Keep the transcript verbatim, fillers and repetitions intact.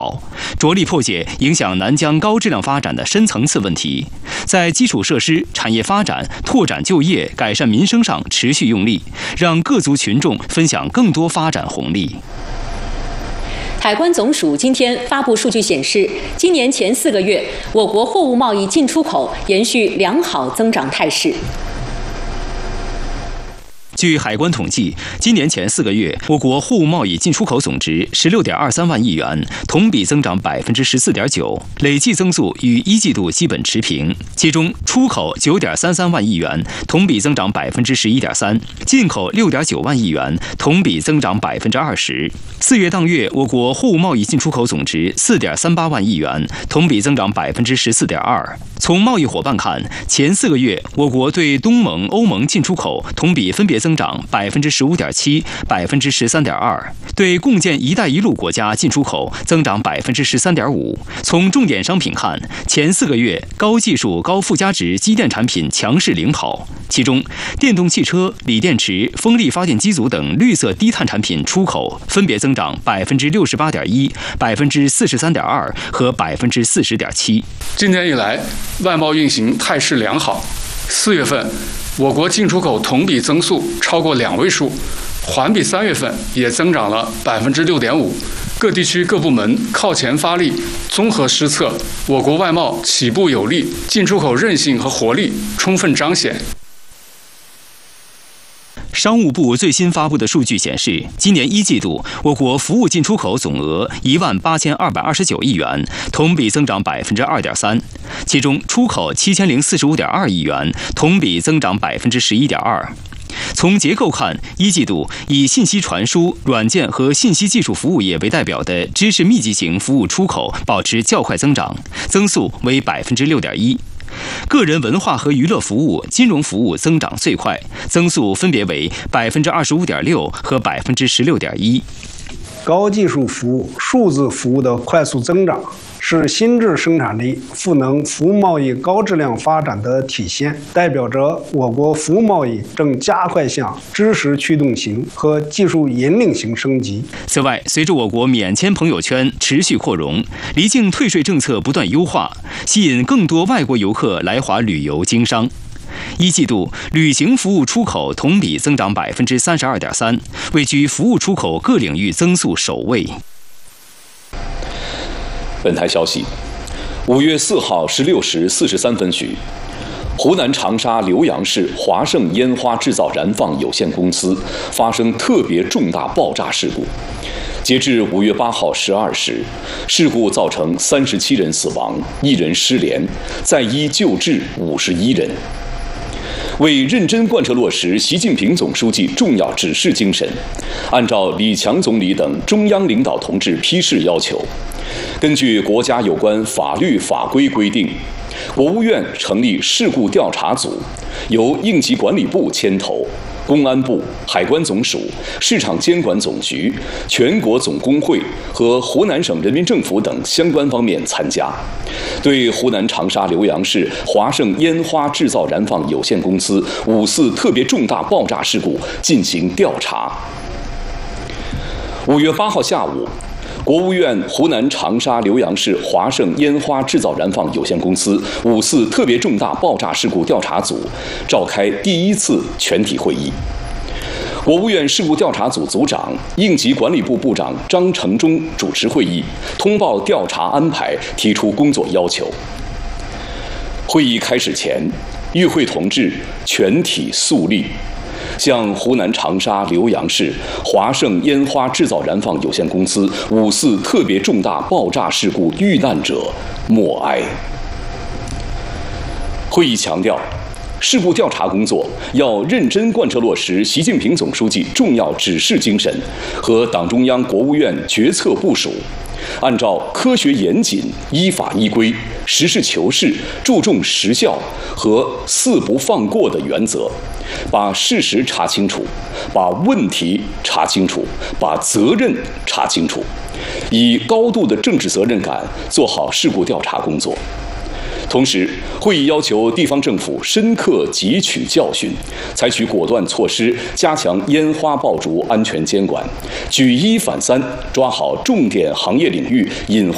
着力破解影响南疆高质量发展的深层次问题，在基础设施、产业发展、拓展就业、改善民生上持续用力，让各族群众分享更多发展红利。 海关总署今天发布数据显示，今年前四个月，我国货物贸易进出口延续良好增长态势。 据海关统计，今年前四个月，我国货物贸易进出口总值十六点二三万亿元，同比增长百分之十四点九，累计增速与一季度基本持平。其中，出口九点三三万亿元，同比增长百分之十一点三；进口六点九万亿元，同比增长百分之二十。四月当月，我国货物贸易进出口总值四点三八万亿元，同比增长百分之十四点二。从贸易伙伴看，前四个月，我国对东盟、欧盟进出口同比分别增长百分之十五点七、百分之十三点二，对共建“一带一路”国家进出口增长百分之十三点五。从重点商品看，前四个月高技术、高附加值机电产品强势领跑，其中电动汽车、锂电池、风力发电机组等绿色低碳产品出口分别增长百分之六十八点一、百分之四十三点二和百分之四十点七。 今年以来，外贸运行态势良好。四月份，我国进出口同比增速超过两位数，环比三月份也增长了百分之六点五。各地区各部门靠前发力，综合施策，我国外贸起步有力，进出口韧性和活力充分彰显。 商务部最新发布的数据显示，今年一季度我国服务进出口总额一万八千二百二十九亿元，同比增长百分之二点三。其中，出口七千零四十五点二亿元，同比增长百分之十一点二。从结构看，一季度以信息传输、软件和信息技术服务业为代表的知识密集型服务出口保持较快增长，增速为百分之六点一。个人文化和娱乐服务、金融服务增长最快，增速分别为百分之二十五点六和百分之十六点一。 高技术服务、数字服务的快速增长，是新质生产力赋能服务贸易高质量发展的体现，代表着我国服务贸易正加快向知识驱动型和技术引领型升级。 此外，随着我国免签朋友圈持续扩容，离境退税政策不断优化，吸引更多外国游客来华旅游经商。一季度，旅行服务出口同比增长百分之三十二点三，位居服务出口各领域增速首位。 本台消息，五月四号十六时四十三分许，湖南长沙浏阳市华盛烟花制造燃放有限公司发生特别重大爆炸事故。截至五月八号十二时，事故造成三十七人死亡，一人失联，在医救治五十一人。为认真贯彻落实习近平总书记重要指示精神，按照李强总理等中央领导同志批示要求，根据国家有关法律法规规定，国务院成立事故调查组，由应急管理部牵头，公安部、海关总署、市场监管总局、全国总工会和湖南省人民政府等相关方面参加，对湖南长沙浏阳市华盛烟花制造燃放有限公司五四特别重大爆炸事故进行调查。五月八号下午，国务院湖南长沙浏阳市华盛烟花制造燃放有限公司五四特别重大爆炸事故调查组召开第一次全体会议。国务院事故调查组组长、应急管理部部长张成忠主持会议，通报调查安排，提出工作要求。会议开始前，与会同志全体肃立，向湖南长沙浏阳市华盛烟花制造燃放有限公司五四特别重大爆炸事故遇难者默哀。会议强调，事故调查工作要认真贯彻落实习近平总书记重要指示精神和党中央、国务院决策部署，按照科学严谨、依法依规、实事求是、注重实效和四不放过的原则，把事实查清楚，把问题查清楚，把责任查清楚，以高度的政治责任感做好事故调查工作。同时，会议要求地方政府深刻汲取教训，采取果断措施，加强烟花爆竹安全监管，举一反三，抓好重点行业领域隐患